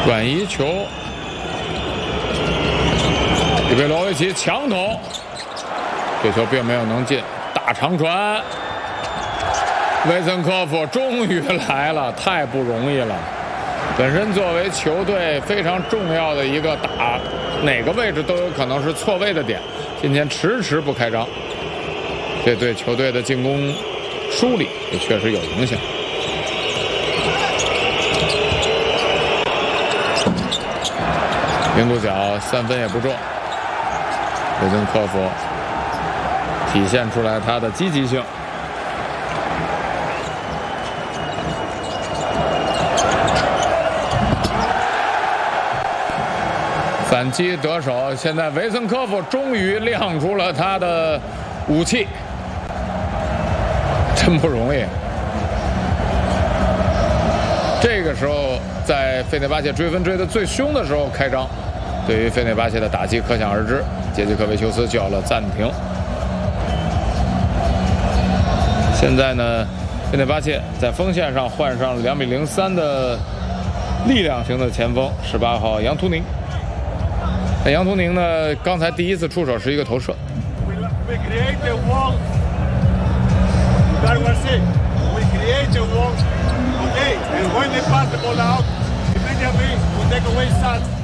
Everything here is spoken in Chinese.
转移球，伊贝罗维奇强捅，这球并没有能进，大长传，维森科夫终于来了，太不容易了。本身作为球队非常重要的一个打哪个位置都有可能是错位的点，今天迟迟不开张，这对球队的进攻梳理也确实有影响。平度角3分也不中，维森科夫体现出来他的积极性。反击得手，现在维森科夫终于亮出了他的武器，真不容易。这个时候，在费内巴切追分追得最凶的时候开张，对于费内巴切的打击可想而知。杰基科维丘斯叫了暂停。现在呢，费内巴切在锋线上换上了2米03的力量型的前锋18号杨图宁。那杨图宁呢，刚才第一次出手是一个投射。 Okay, and when they pass the ball out, immediately we take away shots.